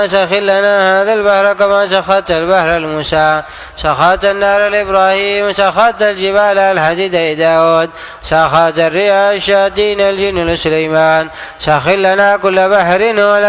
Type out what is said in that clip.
سخل لنا هذا البحر كما سخت البحر لموسى، سخت النار لإبراهيم، سخت الجبال الحديد لداود، سخت الرياح الشياطين الجن لسليمان، سخل لنا كل بحر ولا